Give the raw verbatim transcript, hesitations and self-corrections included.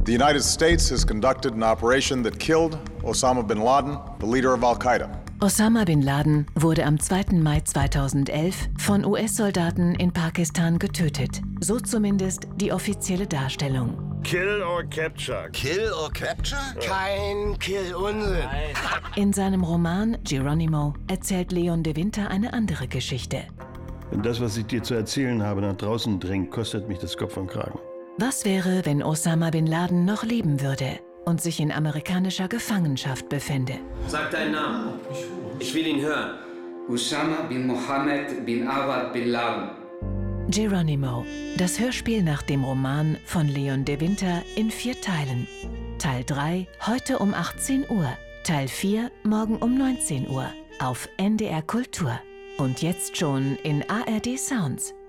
The United States has conducted an operation that killed Osama bin Laden, the leader of Al-Qaida. Osama bin Laden wurde am zweiten Mai zweitausendelf von U S-Soldaten in Pakistan getötet. So zumindest die offizielle Darstellung. Kill or capture. Kill or capture? Kein Kill-Unsinn. In seinem Roman Geronimo erzählt Leon de Winter eine andere Geschichte. Wenn das, was ich dir zu erzählen habe, nach draußen dringt, kostet mich das Kopf und Kragen. Was wäre, wenn Osama bin Laden noch leben würde und sich in amerikanischer Gefangenschaft befände? Sag deinen Namen. Ich will ihn hören. Osama bin Mohammed bin Awad bin Laden. Geronimo, das Hörspiel nach dem Roman von Leon de Winter in vier Teilen. Teil drei heute um achtzehn Uhr, Teil vier morgen um neunzehn Uhr auf N D R Kultur. Und jetzt schon in A R D Sounds.